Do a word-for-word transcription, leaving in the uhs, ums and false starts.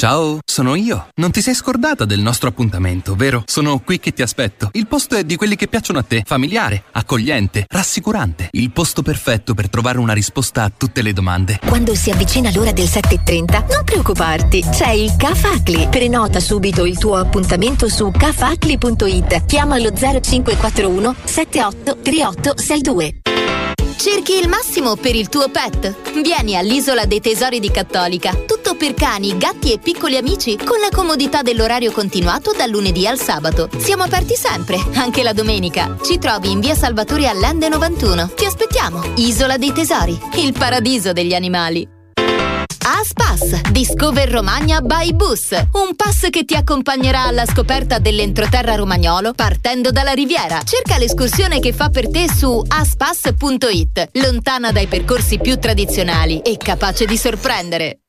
Ciao, sono io. Non ti sei scordata del nostro appuntamento, vero? Sono qui che ti aspetto. Il posto è di quelli che piacciono a te. Familiare, accogliente, rassicurante. Il posto perfetto per trovare una risposta a tutte le domande. Quando si avvicina l'ora del sette e trenta, non preoccuparti. C'è il Cafacli. Prenota subito il tuo appuntamento su cafacli punto it. Chiama lo zero cinque quattro uno sette otto tre otto sei due. Cerchi il massimo per il tuo pet? Vieni all'Isola dei Tesori di Cattolica. Tutto per cani, gatti e piccoli amici, con la comodità dell'orario continuato dal lunedì al sabato. Siamo aperti sempre, anche la domenica. Ci trovi in via Salvatore Allende novantuno. Ti aspettiamo. Isola dei Tesori, il paradiso degli animali. Aspass, Discover Romagna by Bus, un pass che ti accompagnerà alla scoperta dell'entroterra romagnolo partendo dalla Riviera. Cerca l'escursione che fa per te su aspass punto it, lontana dai percorsi più tradizionali e capace di sorprendere.